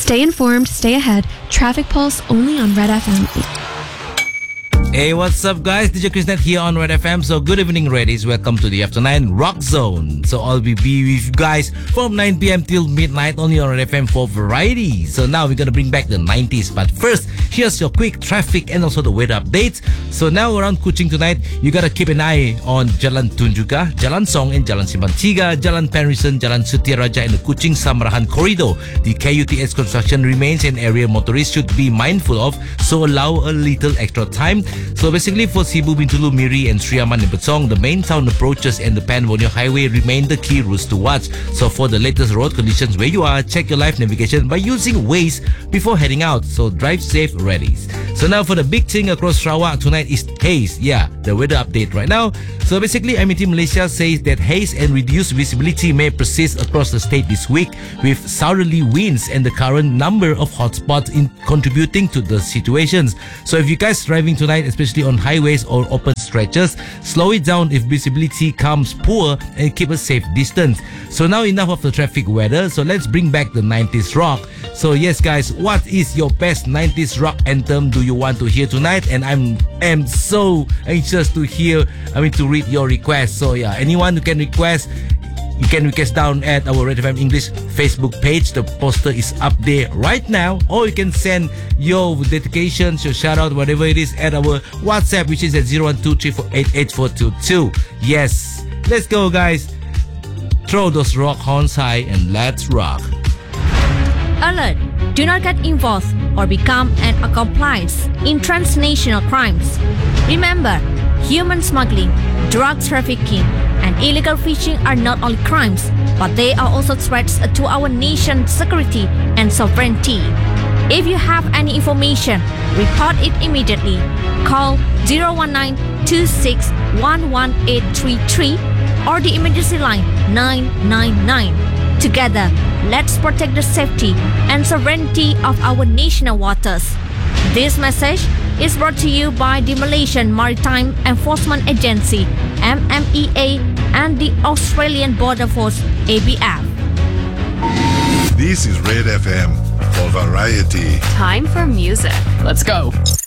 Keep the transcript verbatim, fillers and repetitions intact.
Stay informed, stay ahead. Traffic Pulse only on Red F M. Hey, what's up, guys? D J Chrisnet here on Red F M. So, good evening, Reddies. Welcome to the After nine Rock Zone. So, I'll be, be with you guys from nine p.m. till midnight only on Red F M for variety. So, now we're gonna bring back the nineties. But first, here's your quick traffic and also the weather updates. So, now around Kuching tonight, you gotta keep an eye on Jalan Tunjukah, Jalan Song, and Jalan Simpang Tiga, Jalan Penrisen, Jalan Setiaraja, and the Kuching Samarahan corridor. The K U T S construction remains an area motorists should be mindful of, so allow a little extra time. So basically for Cebu, Bintulu, Miri, and Sri Aman and Petsong, the main town approaches and the Pan Borneo Highway remain the key routes to watch. So for the latest road conditions where you are, check your live navigation by using Waze before heading out. So drive safe, readies. So now for the big thing across Sarawak tonight is haze. Yeah, the weather update right now. So basically, M E T Malaysia says that haze and reduced visibility may persist across the state this week, with southerly winds and the current number of hotspots in contributing to the situations. So if you guys driving tonight, especially on highways or open stretches, slow it down if visibility comes poor and keep a safe distance. So now enough of the traffic weather, so let's bring back the nineties rock. So yes guys, what is your best nineties rock anthem do you want to hear tonight? And I'm am so anxious to hear, I mean to read your requests. So yeah, anyone who can request, you can request down at our Red F M English Facebook page. The poster is up there right now. Or you can send your dedications, your shout out, whatever it is, at our WhatsApp, which is at zero one two three four eight eight four two two. Yes, let's go guys. Throw those rock horns high and let's rock. Alert! Do not get involved or become an accomplice in transnational crimes. Remember, human smuggling, drug trafficking, and illegal fishing are not only crimes, but they are also threats to our nation's security and sovereignty. If you have any information, report it immediately. Call zero one nine two six one one eight three three or the emergency line nine nine nine. Together, let's protect the safety and sovereignty of our national waters. This message is brought to you by the Malaysian Maritime Enforcement Agency, M M E A, and the Australian Border Force, A B F. This is Red F M for variety. Time for music. Let's go.